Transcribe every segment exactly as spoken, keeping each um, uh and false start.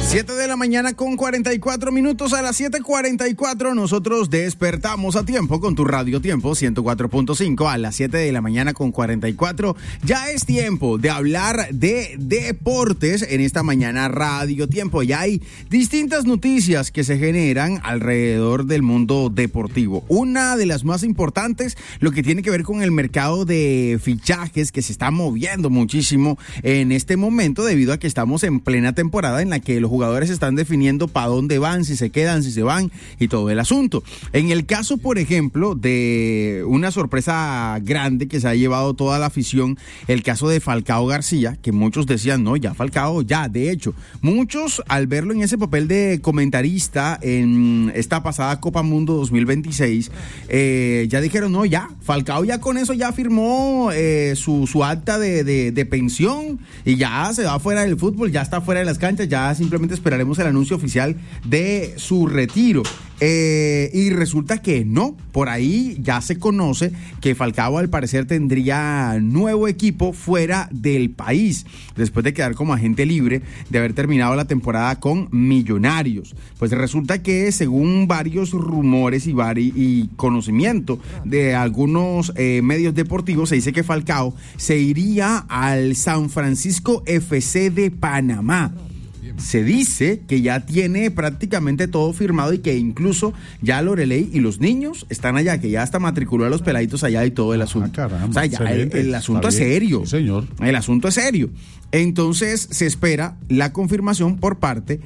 siete de la mañana con cuarenta y cuatro minutos. A las siete cuarenta y cuatro nosotros despertamos a tiempo con tu Radio Tiempo ciento cuatro punto cinco. A las siete de la mañana con cuarenta y cuatro ya es tiempo de hablar de deportes en esta mañana Radio Tiempo. Ya hay distintas noticias que se generan alrededor del mundo deportivo. Una de las más importantes, lo que tiene que ver con el mercado de fichajes, que se está moviendo muchísimo en este momento debido a que estamos en plena temporada en la que los jugadores están definiendo para dónde van, si se quedan, si se van y todo el asunto. En el caso, por ejemplo, de una sorpresa grande que se ha llevado toda la afición, el caso de Falcao García, que muchos decían, no, ya Falcao, ya, de hecho, muchos al verlo en ese papel de comentarista en esta pasada Copa Mundo dos mil veintiséis, eh, ya dijeron, no, ya, Falcao ya con eso ya firmó eh, su, su acta de, de, de pensión y ya se va fuera del fútbol, ya está fuera de las canchas, ya simplemente esperaremos el anuncio oficial de su retiro. Eh, y resulta que no, por ahí ya se conoce que Falcao al parecer tendría nuevo equipo fuera del país, después de quedar como agente libre, de haber terminado la temporada con Millonarios. Pues resulta que según varios rumores y, vari- y conocimiento de algunos eh, medios deportivos, se dice que Falcao se iría al San Francisco F C de Panamá. Se dice que ya tiene prácticamente todo firmado y que incluso ya Loreley y los niños están allá, que ya hasta matriculó a los peladitos allá y todo el asunto. Ah, caramba, o sea, ya el, el asunto es serio. Sí, señor. El asunto es serio. Entonces se espera la confirmación por parte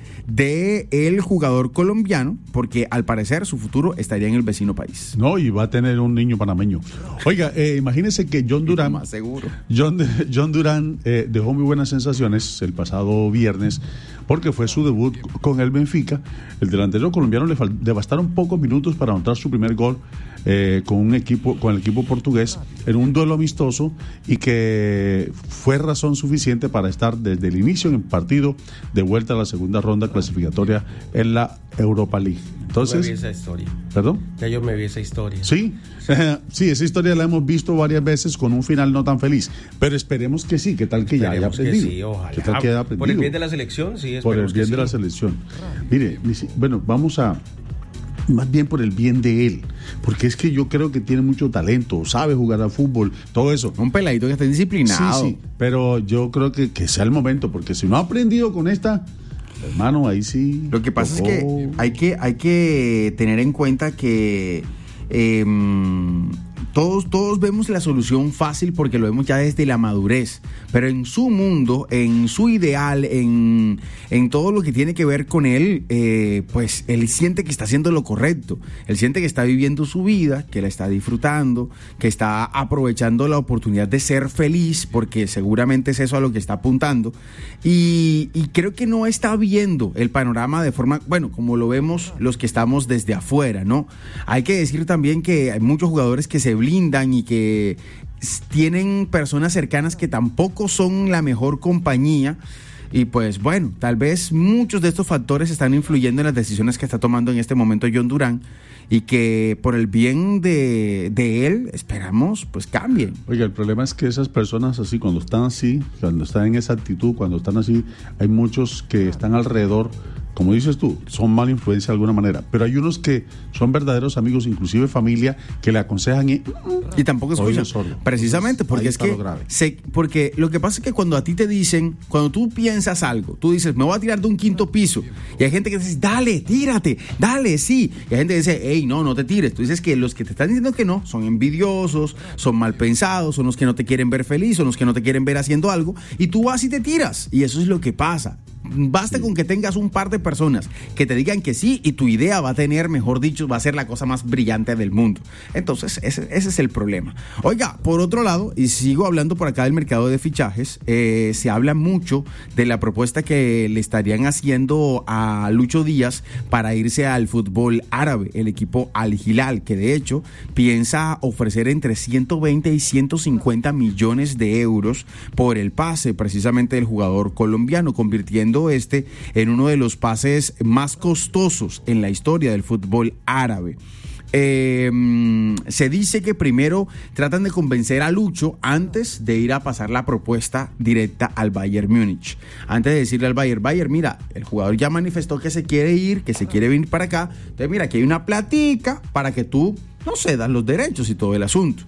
del jugador colombiano, porque al parecer su futuro estaría en el vecino país. No, y va a tener un niño panameño. Oiga, eh, imagínese que John Durán, más seguro. John, John Durán eh, dejó muy buenas sensaciones el pasado viernes, porque fue su debut con el Benfica. El delantero colombiano le, fal- le bastaron pocos minutos para anotar su primer gol eh, con un equipo, con el equipo portugués en un duelo amistoso, y que fue razón suficiente para estar desde el inicio en el partido de vuelta a la segunda ronda clasificatoria en la Europa League. Entonces, yo me vi esa historia. ¿Perdón? Ya yo me vi esa historia. Sí, sí, esa historia la hemos visto varias veces con un final no tan feliz, pero esperemos que sí, que tal que ya haya aprendido. Que sí, ojalá. Que tal que haya aprendido. Por el bien de la selección, sí. Por el bien de la selección. Mire, bueno, vamos a, más bien por el bien de él, porque es que yo creo que tiene mucho talento, sabe jugar al fútbol, todo eso. Un peladito que está disciplinado. Sí, sí, pero yo creo que, que sea el momento, porque si no ha aprendido con esta, hermano, ahí sí. Lo que pasa tocó. es que hay que hay que tener en cuenta que eh, todos todos vemos la solución fácil porque lo vemos ya desde la madurez, pero en su mundo, en su ideal, en, en todo lo que tiene que ver con él, eh, pues él siente que está haciendo lo correcto, él siente que está viviendo su vida, que la está disfrutando, que está aprovechando la oportunidad de ser feliz, porque seguramente es eso a lo que está apuntando, y, y creo que no está viendo el panorama de forma, bueno, como lo vemos los que estamos desde afuera, ¿no? Hay que decir también que hay muchos jugadores que se blindan y que tienen personas cercanas que tampoco son la mejor compañía, y pues bueno, tal vez muchos de estos factores están influyendo en las decisiones que está tomando en este momento John Durán, y que por el bien de, de él esperamos pues cambien. Oiga, el problema es que esas personas así, cuando están así, cuando están en esa actitud, cuando están así, hay muchos que están alrededor, como dices tú, son mala influencia de alguna manera, pero hay unos que son verdaderos amigos, inclusive familia, que le aconsejan y, y tampoco escuchan. Precisamente, porque es que lo se, porque lo que pasa es que cuando a ti te dicen, cuando tú piensas algo, tú dices, me voy a tirar de un quinto piso, y hay gente que dice, dale, tírate, dale, sí, y hay gente que dice, hey, no, no te tires. Tú dices que los que te están diciendo que no son envidiosos, son mal pensados, son los que no te quieren ver feliz, son los que no te quieren ver haciendo algo, y tú vas y te tiras, y eso es lo que pasa. Basta sí. con que tengas un par de personas que te digan que sí, y tu idea va a tener, mejor dicho, va a ser la cosa más brillante del mundo. Entonces ese, ese es el problema. Oiga, por otro lado, y sigo hablando por acá del mercado de fichajes, eh, se habla mucho de la propuesta que le estarían haciendo a Lucho Díaz para irse al fútbol árabe, el equipo Al Hilal, que de hecho piensa ofrecer entre ciento veinte y ciento cincuenta millones de euros por el pase precisamente del jugador colombiano, convirtiendo este en uno de los pases más costosos en la historia del fútbol árabe. Eh, se dice que primero tratan de convencer a Lucho antes de ir a pasar la propuesta directa al Bayern Múnich. Antes de decirle al Bayern, Bayern, mira, el jugador ya manifestó que se quiere ir, que se quiere venir para acá. Entonces, mira, aquí hay una platica para que tú no cedas los derechos y todo el asunto.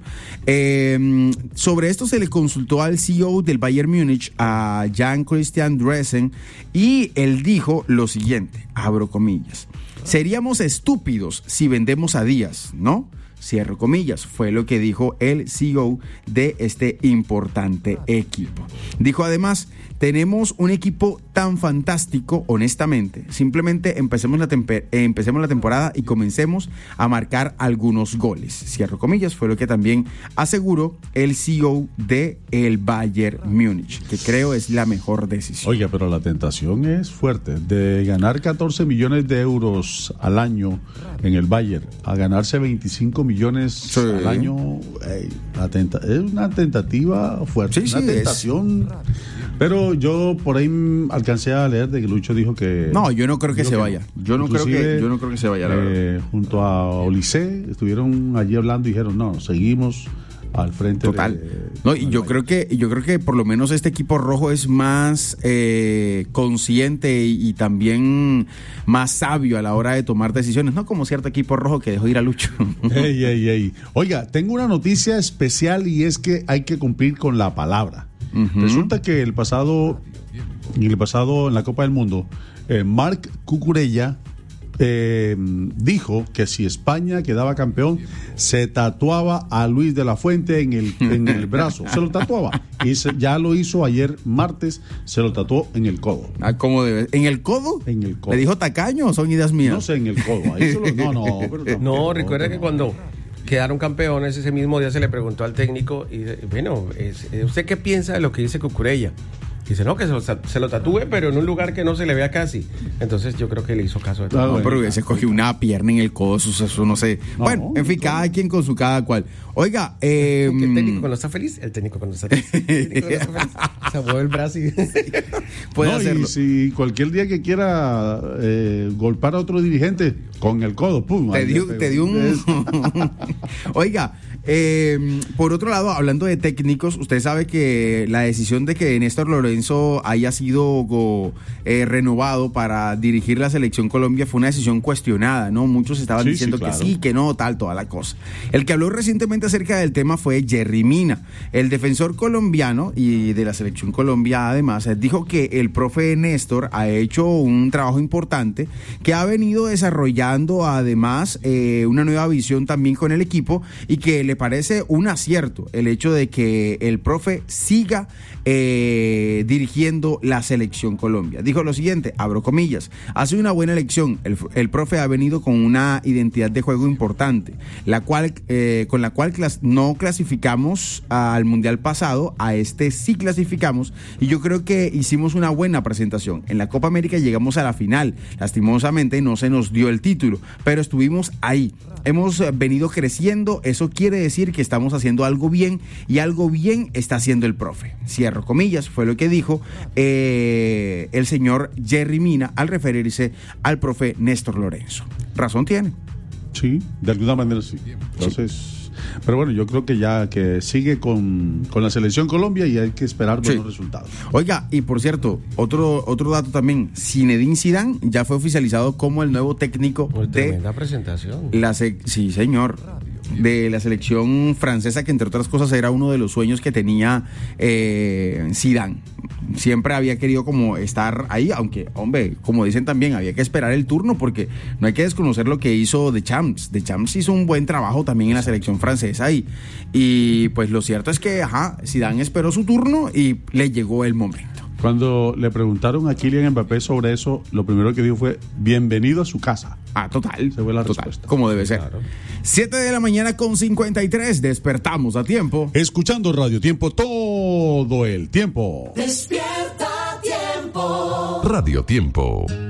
Eh, sobre esto se le consultó al C E O del Bayern Múnich, a Jan Christian Dressen, y él dijo lo siguiente, abro comillas: seríamos estúpidos si vendemos a Díaz, ¿no? Cierro comillas, fue lo que dijo el C E O de este importante equipo. Dijo además, tenemos un equipo tan fantástico, honestamente, simplemente empecemos la, tempe- eh, empecemos la temporada y comencemos a marcar algunos goles. Cierro comillas, fue lo que también aseguró el C E O de el Bayern Múnich, que creo es la mejor decisión. Oiga, pero la tentación es fuerte, de ganar catorce millones de euros al año en el Bayern, a ganarse veinticinco millones sí. al año, ey, la tenta- es una tentativa fuerte, sí, una sí, tentación... Es... Pero yo por ahí alcancé a leer de que Lucho dijo que... No, yo no creo que se que vaya. Yo no creo que, yo no creo que se vaya, la eh, verdad. Junto a Olise estuvieron allí hablando y dijeron, no, seguimos al frente. Total. De, no, y yo creo que yo creo que por lo menos este equipo rojo es más eh, consciente y, y también más sabio a la hora de tomar decisiones, no como cierto equipo rojo que dejó ir a Lucho. Ey, ey, ey. Oiga, tengo una noticia especial y es que hay que cumplir con la palabra. Uh-huh. Resulta que el pasado, en el pasado en la Copa del Mundo, eh, Marc Cucurella eh, dijo que si España quedaba campeón, se tatuaba a Luis de la Fuente en el, en el brazo. Se lo tatuaba. Y se, ya lo hizo ayer martes, se lo tatuó en el codo. Ah, ¿cómo debe? ¿En el codo? En el codo. ¿Le dijo tacaño o son ideas mías? No sé, en el codo. Ahí se lo, no, no. Pero tampoco, no, recuerda que cuando quedaron campeones, ese mismo día se le preguntó al técnico, y bueno, es, ¿usted qué piensa de lo que dice Cucurella? Dice, no, que se lo, se lo tatúe, pero en un lugar que no se le vea casi. Entonces yo creo que le hizo caso de todo. No, no, pero se cogió una pierna en el codo, eso, eso no sé. No, bueno, en fin, cada quien con su cada cual. Oiga, eh, el técnico cuando está feliz, el técnico cuando está feliz. El técnico cuando está feliz, se mueve el brazo y puede no, hacerlo. Y si cualquier día que quiera eh, golpear a otro dirigente con el codo, pum. Te dio, te dio un... Oiga, eh, por otro lado, hablando de técnicos, usted sabe que la decisión de que Néstor Lorenzo haya sido eh, renovado para dirigir la selección Colombia fue una decisión cuestionada, ¿no? Muchos estaban sí, diciendo sí, claro. que sí, que no, tal, toda la cosa. El que habló recientemente acerca del tema fue Jerry Mina, el defensor colombiano y de la selección Colombia, además, dijo que el profe Néstor ha hecho un trabajo importante, que ha venido desarrollando además eh, una nueva visión también con el equipo y que le parece un acierto el hecho de que el profe siga eh, dirigiendo la selección Colombia. Dijo lo siguiente, abro comillas, ha sido una buena elección, el, el profe ha venido con una identidad de juego importante, la cual, eh, con la cual clas- no clasificamos al mundial pasado, a este sí clasificamos y yo creo que hicimos una buena presentación. En la Copa América llegamos a la final, lastimosamente no se nos dio el título, pero estuvimos ahí. Hemos venido creciendo, eso quiere decir que estamos haciendo algo bien y algo bien está haciendo el profe. Cierro comillas, fue lo que dijo eh, el señor Jerry Mina al referirse al profe Néstor Lorenzo. Razón tiene. Sí, de alguna manera sí. Entonces, sí. Pero bueno, yo creo que ya que sigue con, con la selección Colombia y hay que esperar buenos sí. resultados. Oiga, y por cierto, otro otro dato también, Zinedine Zidane ya fue oficializado como el nuevo técnico Muy de tremenda presentación. La se- sí, señor. De la selección francesa, que entre otras cosas era uno de los sueños que tenía eh, Zidane. Siempre había querido como estar ahí, aunque, hombre, como dicen también, había que esperar el turno porque no hay que desconocer lo que hizo Deschamps. Deschamps hizo un buen trabajo también en la selección francesa y, y pues lo cierto es que, ajá, Zidane esperó su turno y le llegó el momento. Cuando le preguntaron a Kylian Mbappé sobre eso, lo primero que dijo fue, bienvenido a su casa. Ah, total. Se fue la total, respuesta. como debe ser. Claro. siete de la mañana con cincuenta y tres, despertamos a tiempo. Escuchando Radio Tiempo todo el tiempo. Despierta Tiempo. Radio Tiempo.